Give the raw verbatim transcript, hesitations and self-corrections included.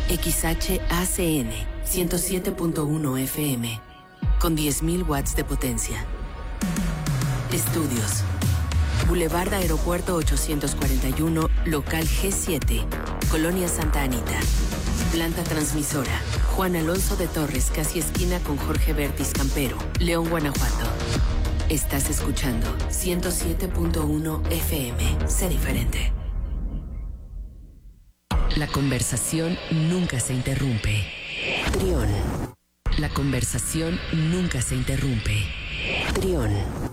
X H A C N ciento siete punto uno F M con diez mil watts de potencia. Estudios. Boulevard Aeropuerto ochocientos cuarenta y uno, local G siete, Colonia Santa Anita. Planta transmisora. Juan Alonso de Torres, casi esquina con Jorge Bertis Campero, León, Guanajuato. Estás escuchando ciento siete punto uno F M. Sé diferente. La conversación nunca se interrumpe. Trión. La conversación nunca se interrumpe. Trión.